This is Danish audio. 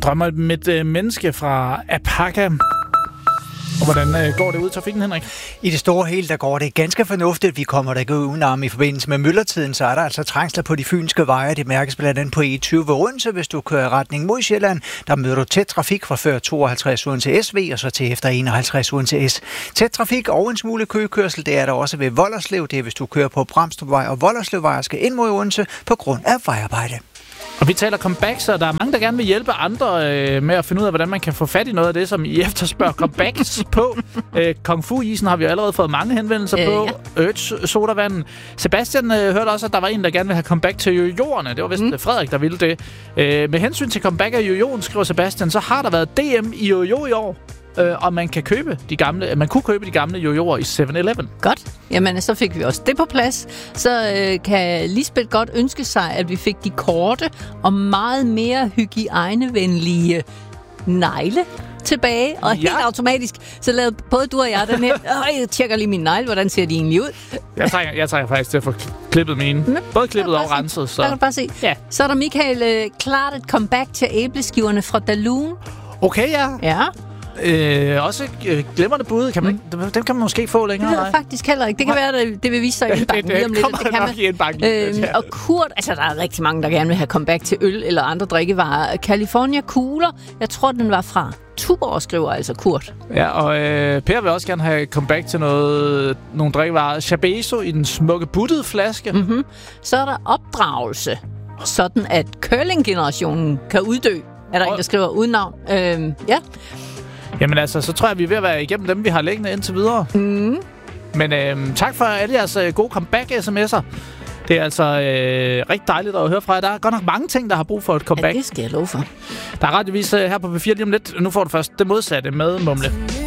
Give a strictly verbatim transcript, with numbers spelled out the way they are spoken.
Drømmer om et øh, menneske fra Apaka. Og hvordan øh, går det ud i trafikken, Henrik? I det store hele, der går det ganske fornuftigt. Vi kommer der ikke udenom i forbindelse med myldretiden, så er der altså trængsler på de fynske veje. Det mærkes blandt andet på E tyve ved Odense, hvis du kører retning mod Sjælland. Der møder du tæt trafik fra før tooghalvtreds uden til S V, og så til efter enoghalvtreds uden til S. Tæt trafik og en smule køkørsel, det er der også ved Vollerslev. Det er, hvis du kører på Bramstrupvej og Vollerslevvej og skal ind mod Odense på grund af vejarbejde. Og vi taler comeback, så der er mange, der gerne vil hjælpe andre øh, med at finde ud af, hvordan man kan få fat i noget af det, som I efterspørger comebacks på. Øh, Kung Fu-isen har vi jo allerede fået mange henvendelser øh, på. Ja. Urge-sodavanden. Sebastian øh, hørte også, at der var en, der gerne vil have comeback til jojoerne. Det var vist mm. Frederik, der ville det. Øh, med hensyn til comeback af jojoen, skriver Sebastian, så har der været D M i jojo i år. Øh, og man kan købe de gamle, man kunne købe de gamle jojoer i syv eleven. Godt. Jamen, så fik vi også det på plads. Så øh, kan Lisbeth godt ønske sig, at vi fik de korte og meget mere hygiejnevenlige negle tilbage. Og ja. Helt automatisk, så lavede både du og jeg den her. Øh, jeg tjekker lige min negle, hvordan ser de egentlig ud? Jeg trænger, jeg trænger faktisk til at få klippet mine. Mm. Både klippet og renset. Så. Der kan du bare se. Ja. Så er der, Michael, øh, klart et comeback til æbleskiverne fra Dalun. Okay, ja. Ja. Øh, også øh, glimrende bud. Kan man ikke, dem, dem kan man måske få længere. Det ved jeg faktisk heller ikke. Det kan være, det, det vil vise sig i indbakken lige om lidt. Det kan man. Indbakken. Øhm, og Kurt, altså der er rigtig mange, der gerne vil have comeback til øl eller andre drikkevarer. California Cooler, jeg tror, den var fra Tuborg, skriver altså Kurt. Ja, og øh, Per vil også gerne have comeback til noget, nogle drikkevarer. Chabezo i den smukke buttede flaske. Mm-hmm. Så er der opdragelse, sådan at curling-generationen kan uddø. Er der og... en, der skriver uden navn? Øhm, ja. Jamen altså, så tror jeg, vi er ved at være igennem dem, vi har liggende indtil videre. Mm. Men øh, tak for alle jeres øh, gode comeback-sms'er. Det er altså øh, rigtig dejligt at høre fra jer. Der er godt nok mange ting, der har brug for et comeback. Ja, det skal jeg love for. Der er radiovis øh, her på P fire lige om lidt. Nu får du først det modsatte med Mumle.